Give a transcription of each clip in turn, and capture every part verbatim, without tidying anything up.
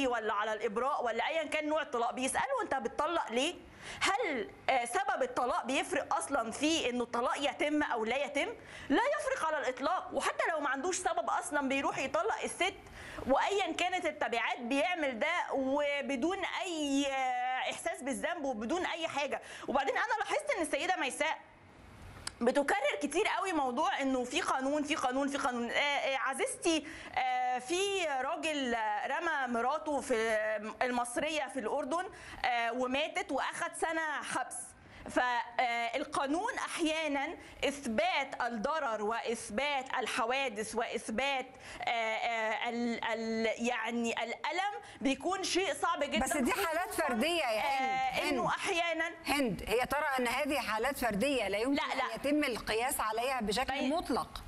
التراضي ولا على الابراء ولا ايا كان نوع الطلاق، بيسالوا انت بتطلق ليه؟ هل سبب الطلاق بيفرق اصلا في انه الطلاق يتم او لا يتم؟ لا يفرق على الاطلاق، وحتى لو ما عندوش سبب اصلا بيروح يطلق الست وايا كانت التبعات بيعمل ده وبدون اي احساس بالذنب وبدون اي حاجه. وبعدين انا لاحظت ان السيده ميساء بتكرر كتير قوي موضوع انه في قانون في قانون في قانون. آه عزيزتي، آه في راجل رمى مراته في المصريه في الاردن آه وماتت واخد سنه حبس. فالقانون احيانا اثبات الضرر واثبات الحوادث واثبات ال ال يعني الالم بيكون شيء صعب جدا. بس دي حالات فرديه يا هند. انه احيانا هند هي ترى ان هذه حالات فرديه لا يمكن لا لا. ان يتم القياس عليها بشكل بي... مطلق.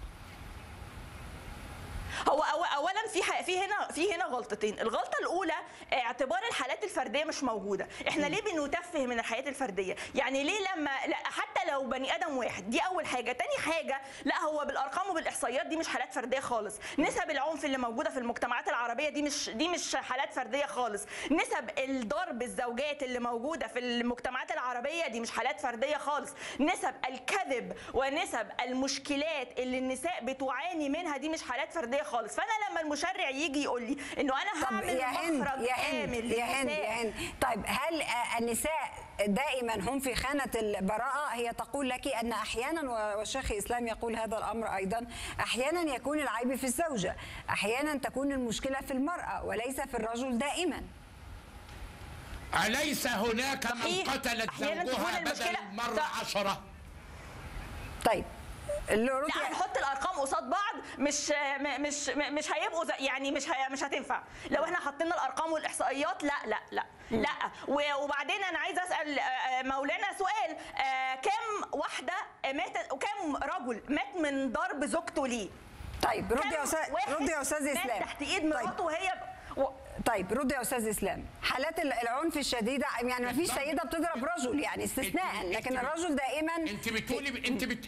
هو اولا في في هنا في هنا غلطتين. الغلطه الاولى اعتبار الحالات الفرديه مش موجوده. احنا ليه بنتفه من الحالات الفرديه؟ يعني ليه لما لا حتى لو بني ادم واحد، دي اول حاجه. تاني حاجه لا هو بالارقام وبالاحصائيات دي مش حالات فرديه خالص. نسب العنف اللي موجوده في المجتمعات العربيه دي مش دي مش حالات فرديه خالص. نسب الضرب الزوجات اللي موجوده في المجتمعات العربيه دي مش حالات فرديه خالص. نسب الكذب ونسب المشكلات اللي النساء بتعاني منها دي مش حالات فرديه خالص. فانا لما المشرع يجي يقول لي انه انا هعمل مخرج كامل يا هند يا هند طيب هل النساء دائما هم في خانه البراءه؟ هي تقول لك ان احيانا، والشيخ الاسلام يقول هذا الامر ايضا، احيانا يكون العيب في الزوجه، احيانا تكون المشكله في المراه وليس في الرجل دائما. أليس هناك من قتلت زوجها بدل المرة عشرة؟ طيب لا هنحط الارقام قصاد بعض مش مش مش هيبقوا يعني مش هي مش هتنفع. لو احنا حطينا الارقام والاحصائيات لا لا لا لا. وبعدين انا عايزه اسال مولانا سؤال، كم واحده ماتت وكم رجل مات من ضرب زوجته ليه؟ طيب ردي يا استاذ ردي يا استاذ اسلام. تحت ايد مراته وهي و... طيب ردي يا استاذ اسلام. حالات العنف الشديده يعني ما فيش سيده بتضرب رجل يعني استثناء، لكن الرجل دائما. انت بتقولي انت بت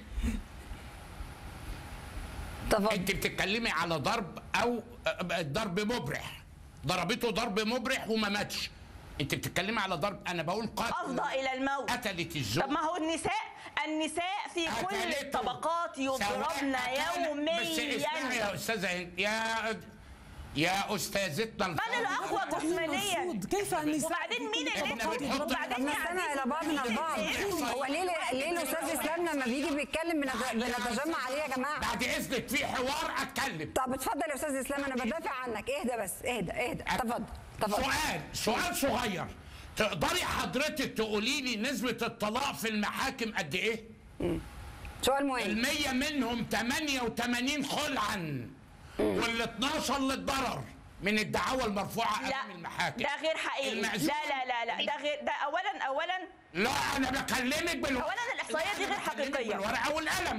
طبعا. انت بتتكلمي على ضرب او ضرب مبرح، ضربته ضرب مبرح وما ماتش. انت بتتكلمي على ضرب، انا بقول قتل افضى الى الموت. قتلت الزوج. طب ما هو النساء النساء في كل الطبقات يضربن يوميا. بس اسمعي يا استاذه يا يا استاذتنا من الاقوى جسمانيا؟ كيف النساء؟ وبعدين مين اللي وبعدين نستمع الى بعضنا البعض. هو ليه ليه الاستاذ اسلام لما بيجي بيتكلم بنتجمع عليه يا جماعه؟ بعد اذنك في حوار اتكلم. طب اتفضل يا استاذ اسلام، انا بدافع عنك. اهدى بس اهدى اهدى تفضل تفضل. سؤال سؤال صغير، تقدري حضرتك تقولي لي نسبه الطلاق في المحاكم قد ايه؟ سؤال مهم. المية منهم ثمانية وثمانين خلعا وال اتناشر للضرر من الدعاوى المرفوعه امام المحاكم. ده غير حقيقي. لا لا لا لا ده غير ده. اولا اولا لا انا بكلمك بالورقه. اولا الاحصائيه دي غير حقيقيه. بالورقه والقلم.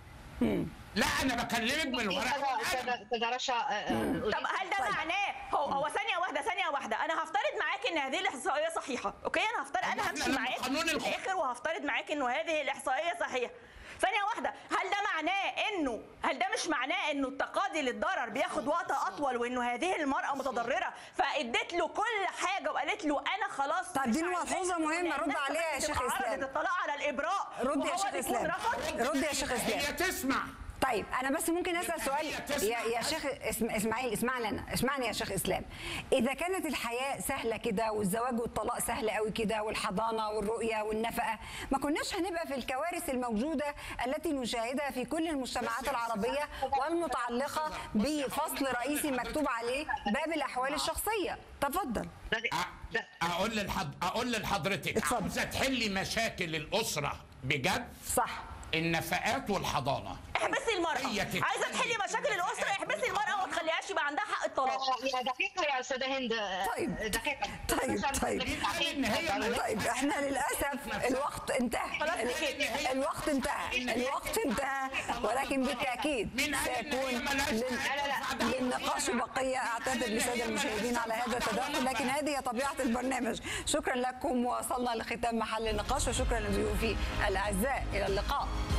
لا انا بكلمك بالورقه والقلم. طب هل ده معناه هو هو ثانيه واحده ثانيه واحده انا هفترض معاك ان هذه الاحصائيه صحيحه، اوكي؟ انا هفترض انا همشي معاك في الاخر وهفترض معاك انه هذه الاحصائيه صحيحه. ثانية واحدة، هل ده معناه انه هل ده مش معناه انه التقاضي للضرر بياخد وقت اطول وانه هذه المرأة متضررة فادت له كل حاجة وقالت له انا خلاص؟ طب دي ملحوظة مهمة رد عليها يا شيخ اسلام. الطلاق على الابراء. رد يا شيخ اسلام. رد يا شيخ اسلام. هي تسمع. طيب انا بس ممكن اسال سؤال يا يا شيخ اسماعيل، اسمعني انا اسمعني يا شيخ اسلام. اذا كانت الحياه سهله كده والزواج والطلاق سهل قوي كده والحضانه والرؤيه والنفقه، ما كناش هنبقى في الكوارث الموجوده التي نشاهدها في كل المجتمعات العربيه والمتعلقه بفصل رئيسي مكتوب عليه باب الاحوال الشخصيه. تفضل. اقول للحض... اقول لحضرتك عاوزه تحلي مشاكل الاسره بجد؟ صح. النفقات والحضانه. احبسي المرأة. عايزة تحلي مشاكل الأسرة، احبسي المرأة وما تخليهاش يبقى عندها حق الطلاق. يا دقيقة يا أستاذة هند. طيب دقيقة. طيب طيب طيب احنا للأسف الوقت انتهى. الوقت انتهى. الوقت انتهى ولكن بالتأكيد سيكون للنقاش بقية. أعتذر للسادة المشاهدين على هذا التدخل، لكن هذه طبيعة البرنامج. شكرا لكم، وصلنا لختام محل النقاش، وشكرا لضيوفي الأعزاء. إلى اللقاء.